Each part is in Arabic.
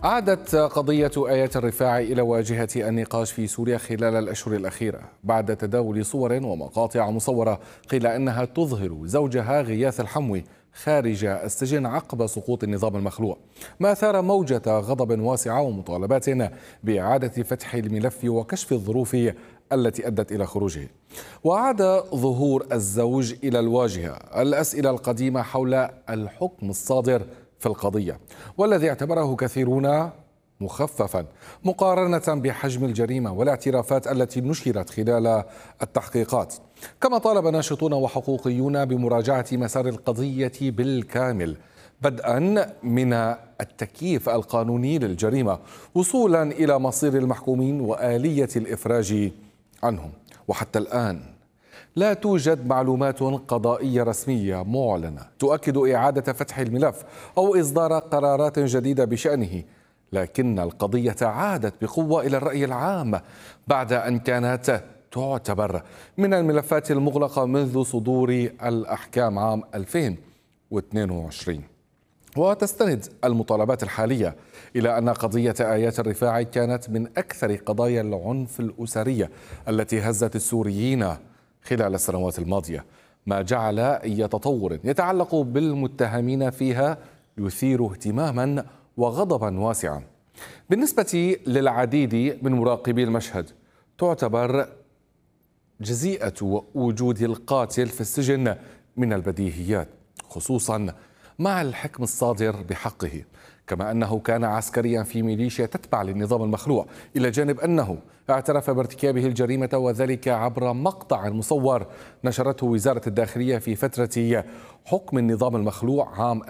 عادت قضية آيات الرفاعي إلى واجهة النقاش في سوريا خلال الأشهر الأخيرة بعد تداول صور ومقاطع مصورة قيل أنها تظهر زوجها غياث الحموي خارج السجن عقب سقوط النظام المخلوع، ما أثار موجة غضب واسعة ومطالبات بإعادة فتح الملف وكشف الظروف التي أدت إلى خروجه. وعاد ظهور الزوج إلى الواجهة الأسئلة القديمة حول الحكم الصادر في القضية، والذي اعتبره كثيرون مخففا مقارنة بحجم الجريمة والاعترافات التي نشرت خلال التحقيقات. كما طالب ناشطون وحقوقيون بمراجعة مسار القضية بالكامل، بدءا من التكييف القانوني للجريمة وصولا إلى مصير المحكومين وآلية الإفراج عنهم. وحتى الآن لا توجد معلومات قضائية رسمية معلنة تؤكد إعادة فتح الملف أو إصدار قرارات جديدة بشأنه، لكن القضية عادت بقوة إلى الرأي العام بعد أن كانت تعتبر من الملفات المغلقة منذ صدور الأحكام عام 2022. وتستند المطالبات الحالية إلى أن قضية آيات الرفاعي كانت من أكثر قضايا العنف الأسرية التي هزت السوريين خلال السنوات الماضية، ما جعل أي تطور يتعلق بالمتهمين فيها يثير اهتماما وغضبا واسعا. بالنسبة للعديد من مراقبي المشهد، تعتبر جزيئة وجود القاتل في السجن من البديهيات، خصوصا مع الحكم الصادر بحقه، كما أنه كان عسكريا في ميليشيا تتبع للنظام المخلوع، إلى جانب أنه اعترف بارتكابه الجريمة وذلك عبر مقطع مصور نشرته وزارة الداخلية في فترة حكم النظام المخلوع عام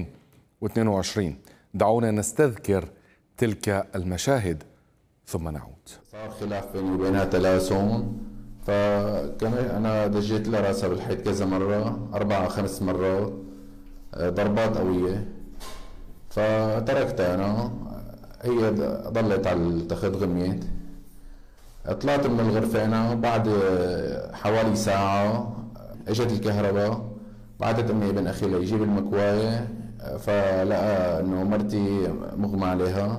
2022. دعونا نستذكر تلك المشاهد ثم نعود. صار خلاف بيني وبينها تلاسن، فكان أنا دجيت لها راسها بالحيط كذا مرة، 4 أو 5 مرات، ضربات قوية، فتركتها أنا. هي ضلت على تاخذ غميت. طلعت من الغرفة أنا بعد حوالي ساعة، اجت الكهرباء، بعدت أمي ابن أخي ليجيب المكواية، فلقى إنه مرتي مغمى عليها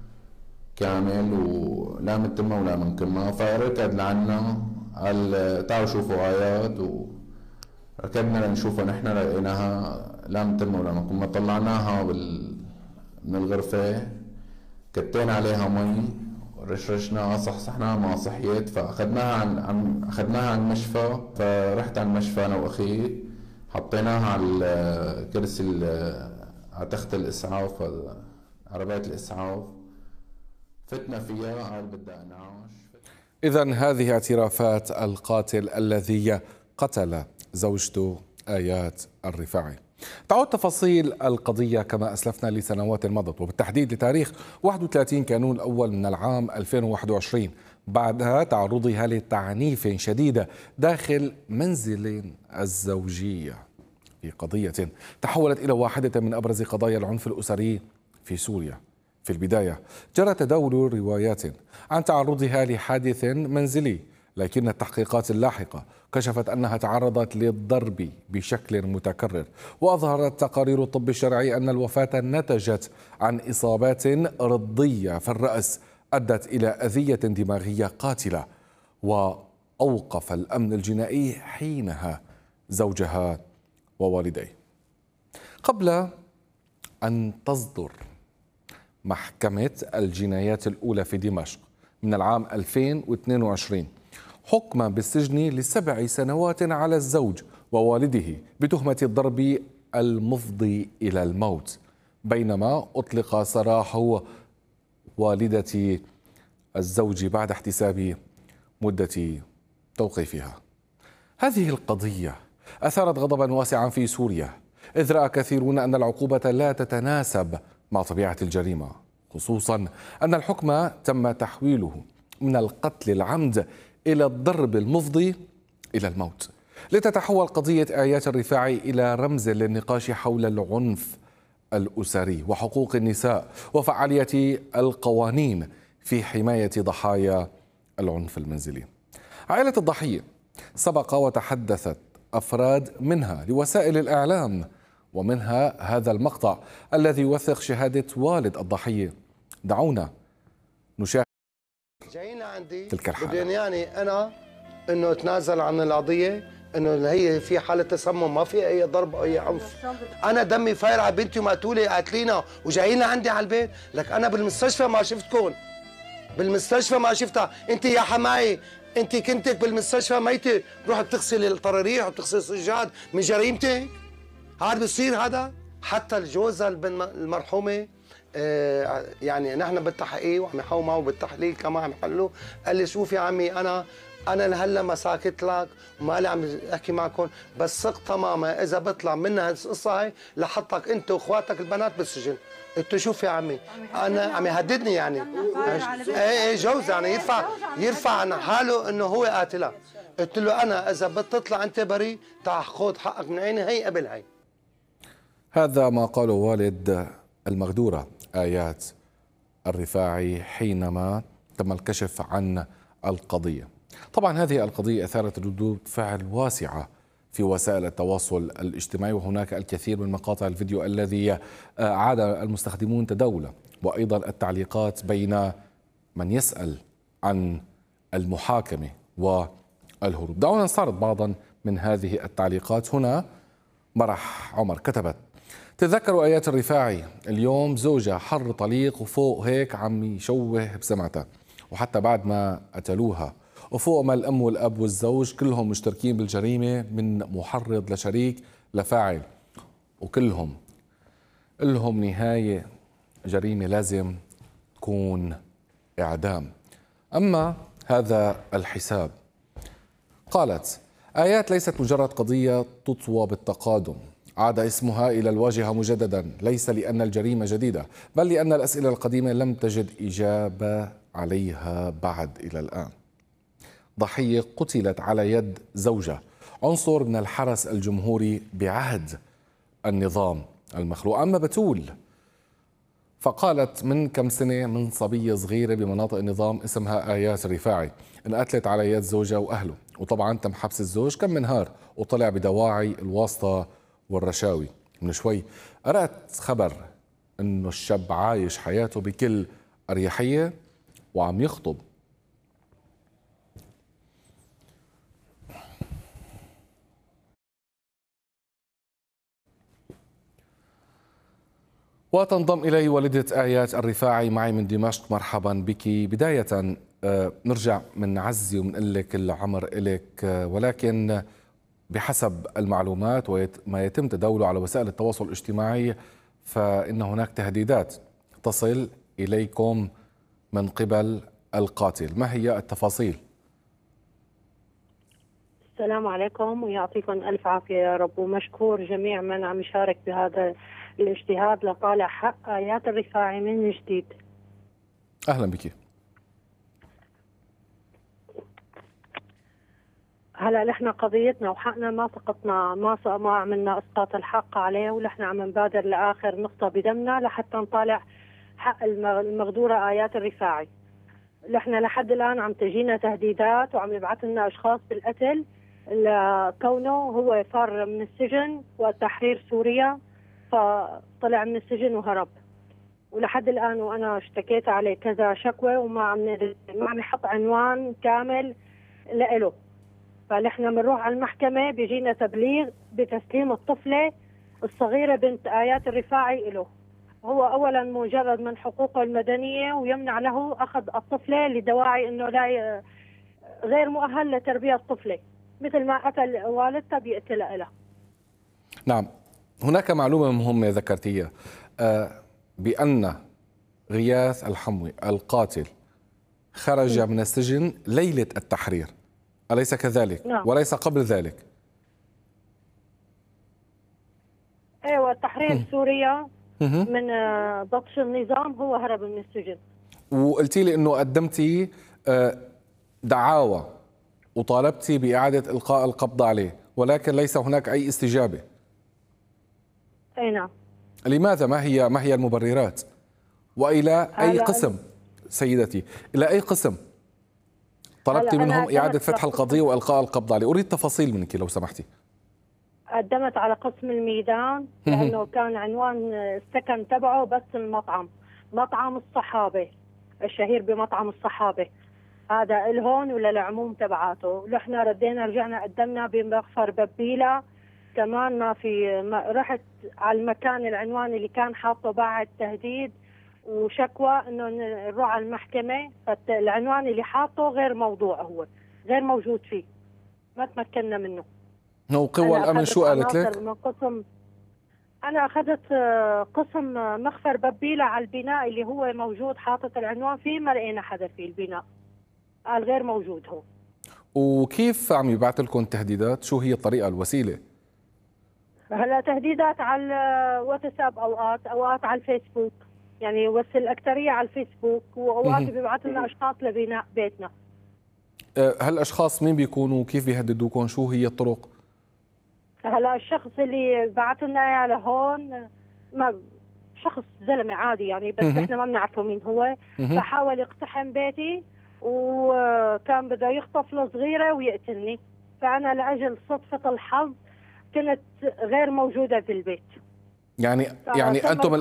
كامل ولا من تمها ولا من كمها، فركض لعنا قال تعالوا شوفوا آيات، وركضنا لنشوفها. نحن لقيناها لا من تمها ولا من كمها. طلعناها من الغرفة، كتينا عليها مي، رشرشناها، صحصحناها ما صحيت، فاخذناها عن المشفى. فرحت على المشفى انا واخي، حطيناها على كرسي على تخت الاسعاف، عربية الاسعاف، فتنا فيها، قال بدها انعاش. إذن هذه اعترافات القاتل الذي قتل زوجته آيات الرفاعي. تعود تفاصيل القضية كما أسلفنا لسنوات مضت، وبالتحديد لتاريخ 31 كانون الأول من العام 2021 بعد تعرضها لتعنيف شديد داخل منزل الزوجية، في قضية تحولت إلى واحدة من أبرز قضايا العنف الأسري في سوريا. في البداية جرى تداول روايات عن تعرضها لحادث منزلي، لكن التحقيقات اللاحقة كشفت أنها تعرضت للضرب بشكل متكرر، وأظهرت تقارير الطب الشرعي أن الوفاة نتجت عن إصابات رضية في الرأس أدت إلى أذية دماغية قاتلة. وأوقف الأمن الجنائي حينها زوجها ووالديه. قبل أن تصدر محكمة الجنايات الأولى في دمشق من العام 2022 حكما بالسجن ل7 سنوات على الزوج ووالده بتهمة الضرب المفضي إلى الموت، بينما أطلق سراح والدة الزوج بعد احتساب مدة توقيفها. هذه القضية أثارت غضبا واسعا في سوريا، إذ رأى كثيرون أن العقوبة لا تتناسب مع طبيعة الجريمة، خصوصا أن الحكم تم تحويله من القتل العمد إلى الضرب المفضي إلى الموت، لتتحول قضية آيات الرفاعي إلى رمز للنقاش حول العنف الأسري وحقوق النساء وفعالية القوانين في حماية ضحايا العنف المنزلي. عائلة الضحية سبق وتحدثت أفراد منها لوسائل الإعلام، ومنها هذا المقطع الذي يوثق شهادة والد الضحية دعونا نشاهد جايين لعندي تلك الحالة. بدهم يعني انا انه اتنازل عن القضيه، انه هي في حاله تسمم، ما في اي ضرب او اي عنف. انا دمي فاير على بنتي ومقتوله قاتلينها وجايين لعندي على البيت، لك انا بالمستشفى ما شفتكم، بالمستشفى ما شفتها. انت يا حماي انت كنتك بالمستشفى ميته، روح بتغسل الطراريح وبتغسل السجاد من جريمتك. هذا بصير هذا؟ حتى الجوزة المرحومه يعني نحن بالتحقيق وعم يحاولوا معه بالتحليل كمان عم يحلوا، قال لي شوف يا عمي انا لهلا ما ساكت لك وما لي عم احكي معكم، بس ثق تماما اذا بطلع منها القصه هي لحطك انت واخواتك البنات بالسجن. قلت له شوف يا عمي انا عم يهددني يعني ايه جوز يعني يرفع عن حاله انه هو قاتلها. قلت له انا اذا بتطلع انت بريء تعال خذ حقك من عيني هي قبل هي. هذا ما قاله والد المغدورة آيات الرفاعي حينما تم الكشف عن القضية. طبعا هذه القضية أثارت ردود فعل واسعة في وسائل التواصل الاجتماعي، وهناك الكثير من مقاطع الفيديو الذي عاد المستخدمون تداوله، وأيضا التعليقات بين من يسأل عن المحاكمة والهروب. دعونا نستعرض بعضا من هذه التعليقات. هنا مرح عمر كتبت: تذكروا آيات الرفاعي اليوم زوجها حر طليق وفوق هيك عم يشوه بسمعتها، وحتى بعد ما قتلوها، وفوق ما الأم والأب والزوج كلهم مشتركين بالجريمة من محرض لشريك لفاعل، وكلهم لهم نهاية جريمة لازم تكون إعدام. أما هذا الحساب، قالت آيات ليست مجرد قضية تطوى بالتقادم، عاد اسمها إلى الواجهة مجددا، ليس لأن الجريمة جديدة، بل لأن الأسئلة القديمة لم تجد إجابة عليها بعد إلى الآن. ضحية قتلت على يد زوجة، عنصر من الحرس الجمهوري بعهد النظام المخلوق. أما بتول فقالت من كم سنة من صبية صغيرة بمناطق النظام اسمها آيات الرفاعي انقتلت على يد زوجها وأهله، وطبعا تم حبس الزوج كم من نهار وطلع بدواعي الواسطة والرشاوي. من شوي قرأت خبر انه الشاب عايش حياته بكل أريحية وعم يخطب. وتنضم إلي والدة آيات الرفاعي معي من دمشق. مرحبا بك. بداية نرجع من عزي ومنقول لك العمر إلك، ولكن بحسب المعلومات وما يتم تداوله على وسائل التواصل الاجتماعي فإن هناك تهديدات تصل إليكم من قبل القاتل، ما هي التفاصيل؟ السلام عليكم ويعطيكم ألف عافية يا رب، ومشكور جميع من عم يشارك بهذا الاجتهاد لطالع حق آيات الرفاعي من جديد. أهلا بك. هلا نحن قضيتنا وحقنا ما سقطنا، ما عملنا اسقاط الحق عليه، ونحن عم نبادر لاخر نقطه بدمنا لحتى نطالع حق المغدوره ايات الرفاعي. نحن لحد الان عم تجينا تهديدات وعم يبعث لنا اشخاص بالقتل لكونه هو فار من السجن وتحرير سوريا، فطلع من السجن وهرب، ولحد الان وانا اشتكيت عليه كذا شكوى وما عم يحط عنوان كامل لإله. فنحن بنروح على المحكمة بيجينا تبليغ بتسليم الطفلة الصغيرة بنت آيات الرفاعي له. هو أولا مجرد من حقوقه المدنية ويمنع له أخذ الطفلة لدواعي أنه لا غير مؤهل لتربية الطفلة، مثل ما قتل والدتها بيقتلها لها. نعم، هناك معلومة مهمة ذكرتيها، بأن غياث الحموي القاتل خرج من السجن ليلة التحرير، أليس كذلك؟ نعم. وليس قبل ذلك؟ ايوه، تحرير سوريا من بطش النظام هو هرب من السجن. وقلتي لي انه قدمتي دعاوى وطالبتي بإعادة إلقاء القبض عليه، ولكن ليس هناك أي استجابة. اي نعم. لماذا؟ ما هي المبررات؟ وإلى أي قسم سيدتي؟ إلى أي قسم طلبتي منهم إعادة فتح القضية وإلقاء القبض عليه؟ أريد تفاصيل منك لو سمحتي. قدمت على قسم الميدان لأنه كان عنوان السكن تبعه بس المطعم، مطعم الصحابة الشهير بمطعم الصحابة، هذا الهون وللعموم تبعاته. نحن رجعنا قدمنا بمخفر ببيلة كمان، ما في رحت على المكان العنوان اللي كان حاطه بعد تهديد وشكوى انه نروح على المحكمة، فالعنوان اللي حاطه غير موضوع، هو غير موجود فيه، ما تمكنا منه. وقوى الامن شو قالت لك؟ من قسم أنا أخذت قسم مخفر ببيلة على البناء اللي هو موجود حاطط العنوان فيه، ما لقينا حدا في البناء، قال غير موجود هو. وكيف عم يبعث لكم تهديدات؟ شو هي الطريقة الوسيلة؟ هلا تهديدات على الواتساب، أوقات على الفيسبوك، يعني بس الأكثرية على الفيسبوك، وأوقات بيبعث لنا أشخاص لبناء بيتنا. هالأشخاص مين بيكونوا وكيف بيهددوكم؟ شو هي الطرق؟ هلا الشخص اللي بعث لنا اياه لهون ما شخص زلمه عادي يعني، بس احنا ما بنعرفه مين هو. فحاول يقتحم بيتي وكان بده يخطف له صغيره ويقتلني، فانا لاجل صدفه الحظ كنت غير موجوده في البيت. يعني انتم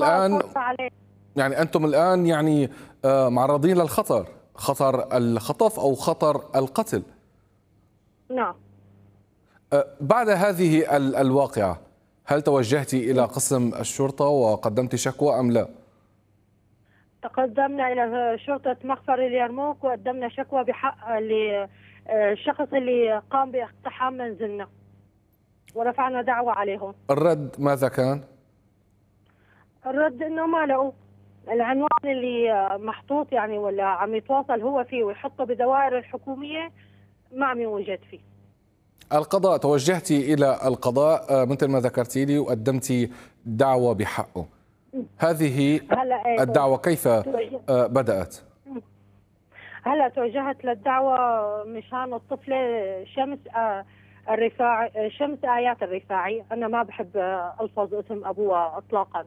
الان يعني معرضين للخطر، خطر الخطف او خطر القتل. نعم. بعد هذه الواقعة هل توجهتي إلى قسم الشرطة وقدمت شكوى أم لا؟ تقدمنا إلى شرطة مخفر اليرموك وقدمنا شكوى بحق الشخص اللي قام باقتحام منزلنا ورفعنا دعوة عليهم. الرد ماذا كان؟ الرد إنه ما لقوا العنوان اللي محطوط يعني ولا عم يتواصل هو فيه ويحطه بدوائر الحكومية، ما عم يوجد فيه. القضاء، توجهتي إلى القضاء مثل ما ذكرتي لي وقدمتي دعوة بحقه. هذه الدعوة كيف بدأت؟ هلا توجهت للدعوة مشان الطفلة شمس الرفاعي، شمس آيات الرفاعي. أنا ما بحب ألفظ اسم أبوها إطلاقا.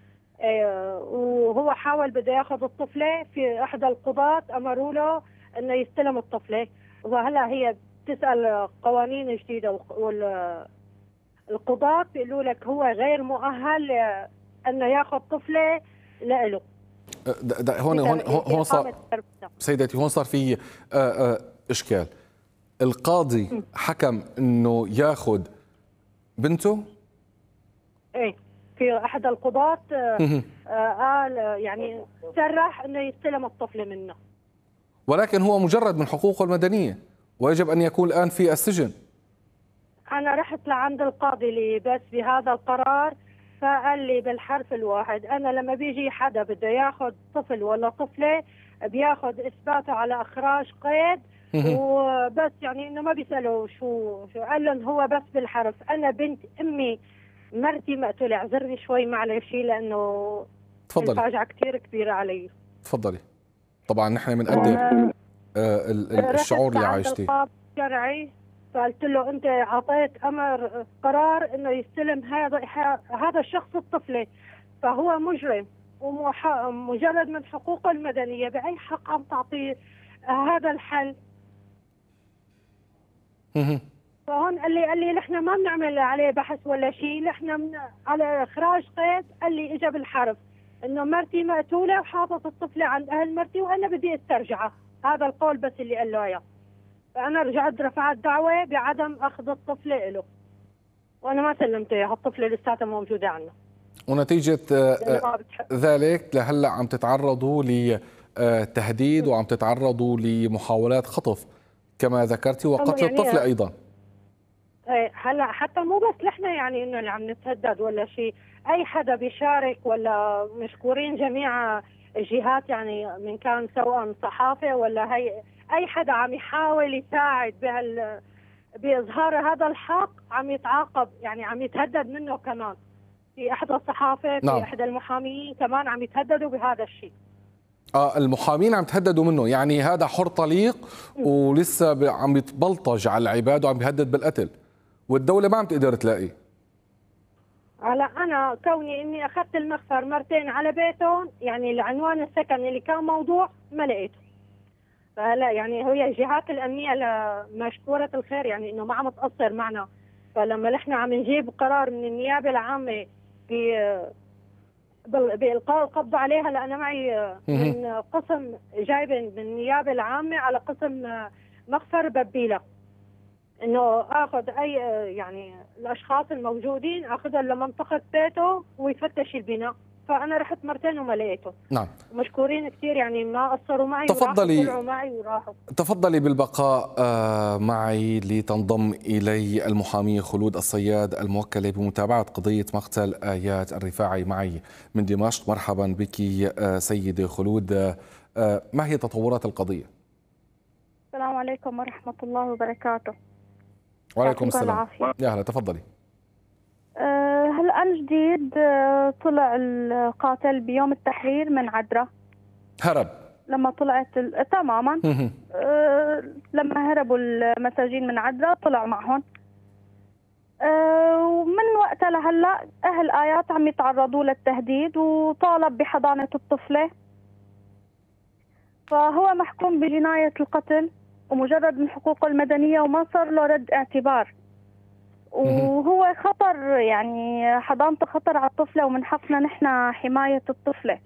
وهو حاول بده ياخذ الطفلة، في أحد القضاة أمروا له إنه يستلم الطفلة، وهلا هي تسأل قوانين جديدة والقضاة بيقولوا لك هو غير مؤهل انه ياخذ طفله لإله. هون صار سيدتي، هون صار في اشكال. القاضي حكم انه ياخذ بنته؟ ايه، في احد القضاة قال يعني سرح انه يستلم الطفله منه، ولكن هو مجرد من حقوقه المدنية ويجب أن يكون الآن في السجن. أنا رحت لعند القاضي اللي بس بهذا القرار، فقال لي بالحرف الواحد أنا لما بيجي حدا بده ياخذ طفل ولا طفلة بياخذ إثباته على إخراج قيد وبس، يعني إنه ما بيسألوا شو قال لهم هو بس بالحرف. أنا بنت أمي مرتي مقتولة، اعذرني شوي معلش لأنه الفاجعة كثير كبيرة علي. تفضلي. طبعا نحن بنقدر الشعور اللي عايشتيه. شرعي، فقلت له انت اعطيت امر قرار انه يستلم هذا الشخص الطفله، فهو مجرم ومجرد من حقوقه المدنيه، باي حق عم تعطيه هذا الحل؟ فهون قال لي نحن ما بنعمل عليه بحث ولا شيء، نحن على اخراج قيد. قال لي اجى بالحرف انه مرتي مقتوله وحاطط الطفله عند اهل مرتي وانا بدي استرجعها، هذا القول بس اللي قال له اياه. فانا رجعت رفعت دعوه بعدم اخذ الطفله له، وانا ما سلمته اياها، الطفله لساتها موجوده عندنا. ونتيجه ذلك لهلا عم تتعرضوا لتهديد وعم تتعرضوا لمحاولات خطف كما ذكرتي وقتل يعني الطفله ايضا. هلا حتى مو بس نحن يعني انه اللي عم نتهدد ولا شيء، اي حدا بيشارك ولا مشكورين جميع الجهات، يعني من كان سواء صحافه ولا هي اي حدا عم يحاول يساعد باظهار هذا الحق عم يتعاقب، يعني عم يتهدد منه كمان. في احدى الصحافه في احدى المحاميين كمان عم يتهددوا بهذا الشيء. المحامين عم تهددوا منه، يعني هذا حر طليق ولسه عم يتبلطج على العباد وعم يهدد بالقتل، والدوله ما عم تقدر تلاقي. هلا انا كوني اني اخذت المخفر مرتين على بيتهم، يعني العنوان السكن اللي كان موضوع ما لقيته. فهلا يعني هي الجهات الامنيه مشكوره الخير يعني انه ما عم تقصر معنا. فلما نحن عم نجيب قرار من النيابه العامه بإلقاء القبض عليها، لأن معي من قسم جاي من النيابة العامة على قسم مخفر ببيلة، إنه آخذ أي يعني الأشخاص الموجودين آخذهم لمنطقة بيته ويفتش البناء. فأنا رحت مرتين وما لقيته. نعم. مشكورين كثير، يعني ما قصروا معي. تفضلي، طلعوا معي وراحوا. تفضلي بالبقاء معي لتنضم إلي المحامية خلود الصياد الموكلة بمتابعة قضية مقتل آيات الرفاعي معي من دمشق. مرحبا بك سيدة خلود. ما هي تطورات القضية؟ السلام عليكم ورحمة الله وبركاته. وعليكم السلام. يا هلا، تفضلي. هلأ جديد طلع القاتل بيوم التحرير من عدرا. هرب لما طلعت تماما لما هربوا المساجين من عدرا طلع معهم. ومن وقتها لهلا أهل آيات عم يتعرضوا للتهديد وطالب بحضانة الطفلة، فهو محكوم بجناية القتل ومجرد من حقوقه المدنية وما صار له رد اعتبار، وهو خطر، يعني حضانته خطر على الطفلة ومن حقنا نحن حماية الطفلة.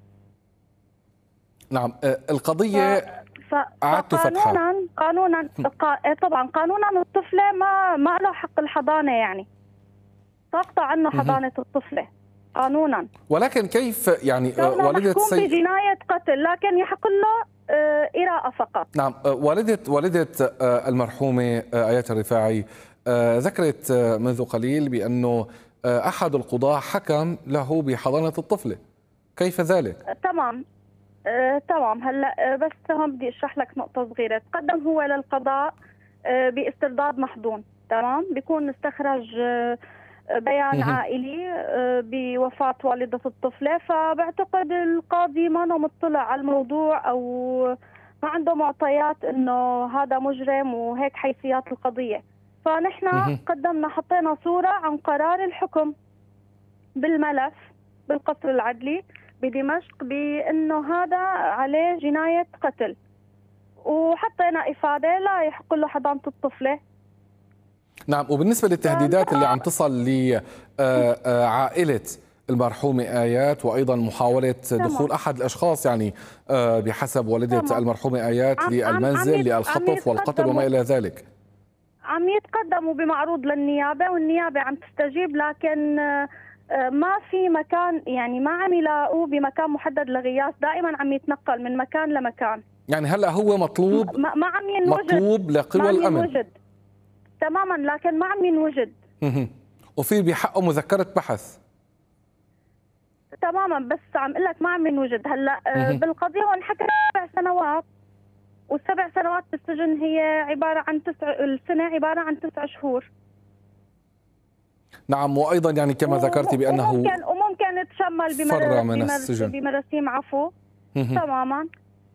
نعم. القضية أعدت فتحها قانونا طبعا قانونا الطفلة ما له حق الحضانة، يعني تقطع عنه حضانة الطفلة قانونا. ولكن كيف يعني والدة محكوم بجناية قتل لكن يحق له إراءة فقط. نعم. والدة المرحومة آيات الرفاعي ذكرت منذ قليل بأنه أحد القضاة حكم له بحضانة الطفلة، كيف ذلك؟ تمام. هلا بس هون بدي اشرح لك نقطة صغيرة. تقدم هو للقضاء باسترداد محضون، تمام، بيكون استخرج بيان عائلي بوفاة والدة الطفلة، فبعتقد القاضي ما مطلع على الموضوع أو ما عنده معطيات إنه هذا مجرم وهيك حيثيات القضية. فنحن قدمنا، حطينا صورة عن قرار الحكم بالملف بالقصر العدلي بدمشق بأنه هذا عليه جناية قتل، وحطينا إفادة لا يحق له حضانة الطفلة. نعم. وبالنسبة للتهديدات اللي عم تصل لعائلة المرحومة آيات وأيضا محاولة دخول أحد الأشخاص يعني بحسب والدة المرحومة آيات للمنزل للخطف والقتل وما إلى ذلك، عم يتقدموا بمعروض للنيابة والنيابة عم تستجيب، لكن ما في مكان، يعني ما عم يلاقوه بمكان محدد لغياث، دائما عم يتنقل من مكان لمكان. يعني هلا هو مطلوب ما عم ينوجد، مطلوب لقوى الأمن تماما، لكن ما عم ينوجد. وفي بحقه مذكرة بحث تماما، بس عم اقول لك ما عم ينوجد. هلا بالقضية هو انحكى 7 سنوات، والسبع سنوات بالسجن هي عبارة عن السنة عبارة عن 9 شهور. نعم. وأيضا يعني كما ذكرت بأنه وممكن تشمل بمراسيم عفو. تماما.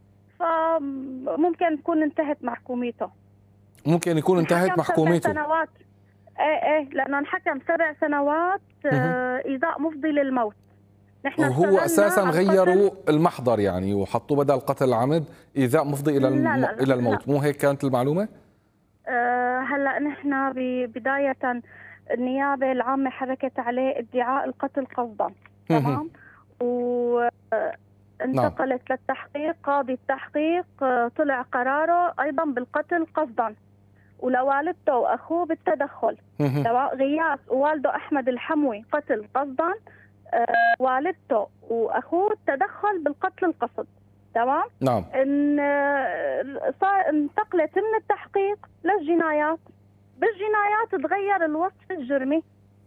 فممكن تكون انتهت محكوميته. ممكن يكون انتهت محكوميته. 7 سنوات. ايه لأنه انحكم 7 سنوات إيذاء مفضي للموت. وهو أساسا غيروا المحضر يعني وحطوا بدل قتل العمد إيذاء مفضي إلى الموت. مو هيك كانت المعلومة؟ هلا نحن بداية النيابة العامة حركت عليه ادعاء القتل قصدا، تمام، وانتقلت للتحقيق. قاضي التحقيق طلع قراره أيضا بالقتل قصدا، ولوالدته وأخوه بالتدخل. غياث ووالده أحمد الحموي قتل قصدا، والدته وأخوه التدخل بالقتل القصد. تمام. نعم. انتقلت من التحقيق للجنايات. بالجنايات تغير الوصف الجرمي.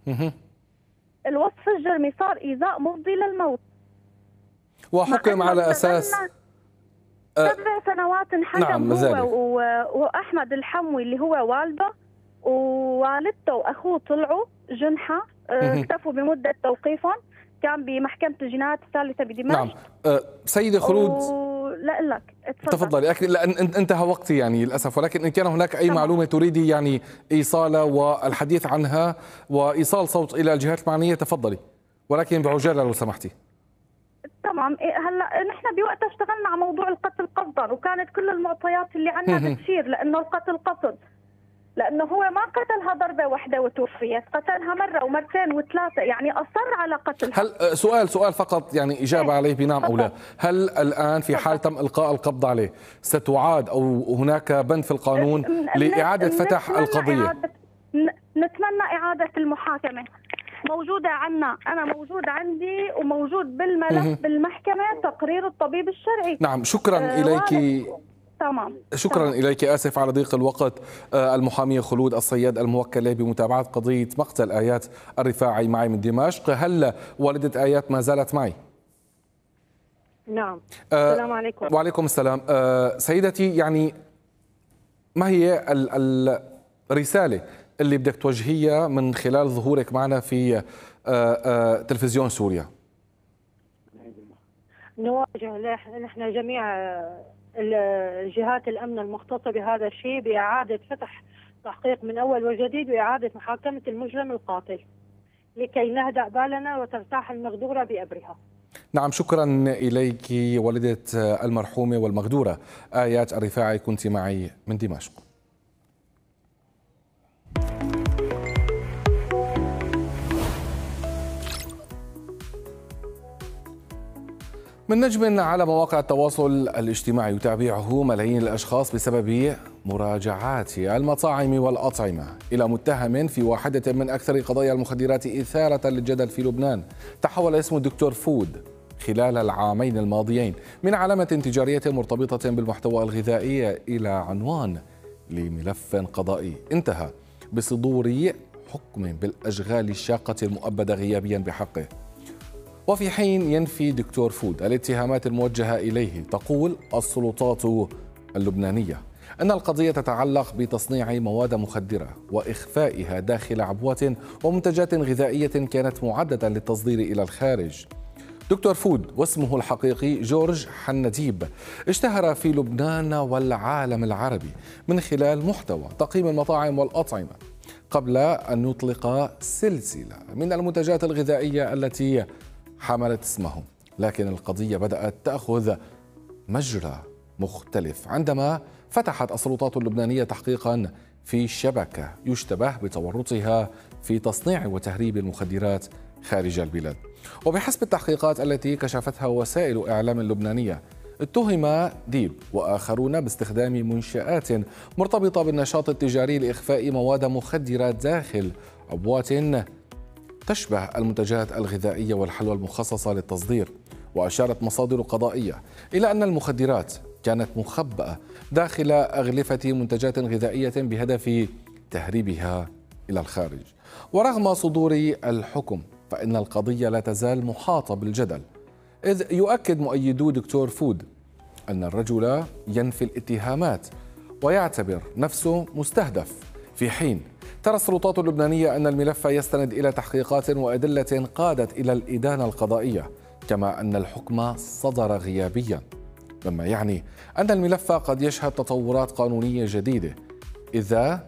الوصف الجرمي صار إيذاء مفضي للموت، وحكم على أساس 7 سنوات انحكم. نعم. هو وأحمد الحموي اللي هو والده ووالدته وأخوه طلعوا جنحة، اكتفوا بمدة توقيفهم، كان بمحكمة الجنايات الثالثة بدمشق. نعم. سيدة خلود، لا لك تفضلي، لأن انتهى وقتي يعني للأسف، ولكن إن كان هناك أي معلومة تريدي يعني إيصالها والحديث عنها وإيصال صوت إلى الجهات المعنية تفضلي، ولكن بعجالة لو سمحتي. تمام. هلا نحن بوقتها اشتغلنا على موضوع القتل قصدا، وكانت كل المعطيات اللي عندنا بتشير لأنه القتل قصد. لأنه هو ما قتلها ضربة واحدة وتوفيت، قتلها مرة ومرتين وثلاثة، يعني أصر على قتلها. هل سؤال فقط يعني إجابة عليه بنعم أو لا، هل الآن في حال تم إلقاء القبض عليه ستعاد أو هناك بند في القانون لإعادة فتح القضية؟ نتمنى إعادة المحاكمة، موجودة عنا، أنا موجود عندي وموجود بالملف بالمحكمة تقرير الطبيب الشرعي. نعم، شكرا إليك. تمام. شكرا إليك، آسف على ضيق الوقت. المحامية خلود الصياد الموكلة بمتابعة قضية مقتل آيات الرفاعي معي من دمشق. هل والدة آيات ما زالت معي؟ نعم. السلام عليكم. وعليكم السلام. سيدتي، يعني ما هي الرسالة اللي بدك توجهيها من خلال ظهورك معنا في تلفزيون سوريا؟ نواجه نحن جميع الجهات الأمن المختصة بهذا الشيء بإعادة فتح تحقيق من أول وجديد وإعادة محاكمة المجرم القاتل لكي نهدأ بالنا وترتاح المغدورة بأبرها. نعم، شكرا إليك والدة المرحومة والمغدورة آيات الرفاعي، كنت معي من دمشق. من نجم على مواقع التواصل الاجتماعي يتابعه ملايين الأشخاص بسبب مراجعات المطاعم والأطعمة إلى متهم في واحدة من أكثر قضايا المخدرات إثارة للجدل في لبنان. تحول اسم دكتور فود خلال العامين الماضيين من علامة تجارية مرتبطة بالمحتوى الغذائي إلى عنوان لملف قضائي انتهى بصدور حكم بالأشغال الشاقة المؤبدة غيابيا بحقه. وفي حين ينفي دكتور فود الاتهامات الموجهة إليه، تقول السلطات اللبنانية أن القضية تتعلق بتصنيع مواد مخدرة وإخفائها داخل عبوات ومنتجات غذائية كانت معدة للتصدير إلى الخارج. دكتور فود واسمه الحقيقي جورج حنديب اشتهر في لبنان والعالم العربي من خلال محتوى تقييم المطاعم والأطعمة قبل أن يطلق سلسلة من المنتجات الغذائية التي حملت اسمه. لكن القضية بدأت تأخذ مجرى مختلف عندما فتحت السلطات اللبنانية تحقيقا في شبكة يشتبه بتورطها في تصنيع وتهريب المخدرات خارج البلاد. وبحسب التحقيقات التي كشفتها وسائل إعلام لبنانية، اتهم ديب وآخرون باستخدام منشآت مرتبطة بالنشاط التجاري لإخفاء مواد مخدرة داخل عبوات تشبه المنتجات الغذائية والحلوى المخصصة للتصدير. وأشارت مصادر قضائية إلى أن المخدرات كانت مخبأة داخل أغلفة منتجات غذائية بهدف تهريبها إلى الخارج. ورغم صدور الحكم فإن القضية لا تزال محاطة بالجدل، إذ يؤكد مؤيدو دكتور فود أن الرجل ينفي الاتهامات ويعتبر نفسه مستهدف، في حين ترى السلطات اللبنانية أن الملف يستند إلى تحقيقات وأدلة قادت إلى الإدانة القضائية، كما أن الحكم صدر غيابيا، مما يعني أن الملف قد يشهد تطورات قانونية جديدة إذا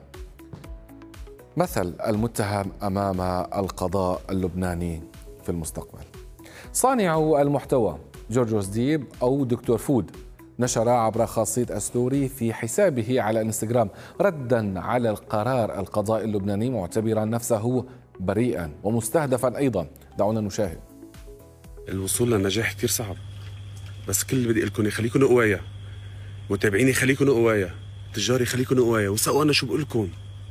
مثل المتهم أمام القضاء اللبناني في المستقبل. صانع المحتوى جورجوس ديب أو دكتور فود نشر عبر خاصية ستوري في حسابه على انستغرام ردا على القرار القضائي اللبناني، معتبرا نفسه بريئا ومستهدفا أيضا. دعونا نشاهد. الوصول للنجاح كتير صعب، بس كل اللي بدي لكم خليكم قوايا، متابعيني خليكم قوايا، تجاري خليكم قوايا، وسأوا أنا شو بقول لكم،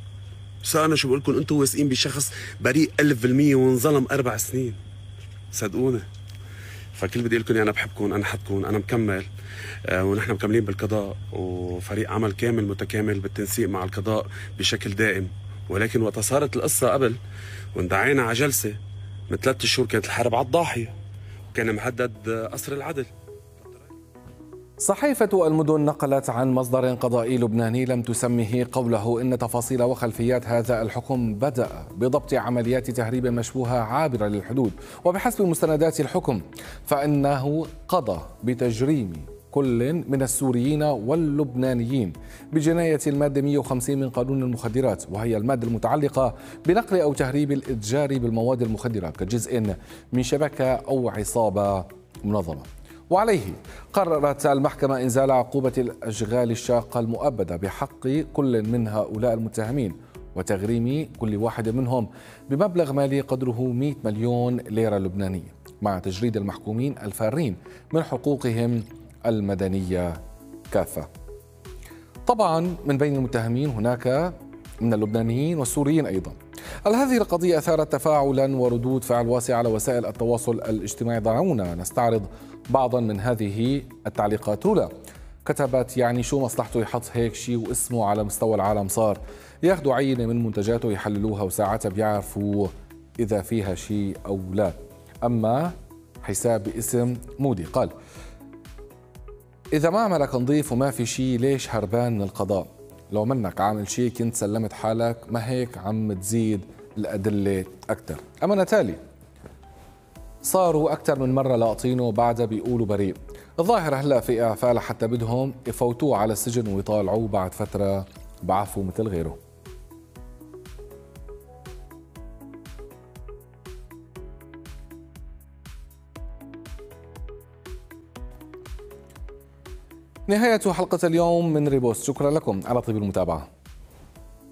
أنتم واثقين بشخص بريء 1000% وانظلم 4 سنين، صدقوني. فكل بدي لكم أنا بحبكم، أنا حدكم، أنا مكمل، ونحن مكملين بالقضاء، وفريق عمل كامل متكامل بالتنسيق مع القضاء بشكل دائم. ولكن وقت صارت القصة قبل واندعينا على جلسة من 3 شهور كانت الحرب على الضاحية وكان محدد قصر العدل. صحيفة المدن نقلت عن مصدر قضائي لبناني لم تسمه قوله إن تفاصيل وخلفيات هذا الحكم بدأ بضبط عمليات تهريب مشبوهة عابرة للحدود. وبحسب مستندات الحكم فإنه قضى بتجريم كل من السوريين واللبنانيين بجناية المادة 150 من قانون المخدرات، وهي المادة المتعلقة بنقل أو تهريب الإتجار بالمواد المخدرة كجزء من شبكة أو عصابة منظمة. وعليه قررت المحكمة إنزال عقوبة الأشغال الشاقة المؤبدة بحق كل من هؤلاء المتهمين وتغريم كل واحد منهم بمبلغ مالي قدره 100 مليون ليرة لبنانية، مع تجريد المحكومين الفارين من حقوقهم المدنية كافة. طبعا من بين المتهمين هناك من اللبنانيين والسوريين أيضا. هذه القضية أثارت تفاعلا وردود فعل واسعة على وسائل التواصل الاجتماعي. دعونا نستعرض بعضا من هذه التعليقات. رولا كتبت: يعني شو مصلحته يحط هيك شيء واسمه على مستوى العالم صار ياخذوا عينة من منتجاته يحللوها وساعتها بيعرفوا إذا فيها شيء أو لا. أما حساب باسم مودي قال: إذا معملك نظيف وما في شيء ليش هربان من القضاء؟ لو منك عامل شيء كنت سلمت حالك، ما هيك عم تزيد الأدلة أكثر. أما نتالي: صاروا أكثر من مرة لاقطينه وبعدها بيقولوا بريء. الظاهر هلا في إعفاء لحتى بدهم يفوتوه على السجن ويطالعوه بعد فترة بعفو مثل غيره. نهاية حلقة اليوم من ريبوست، شكرا لكم على طيب المتابعة.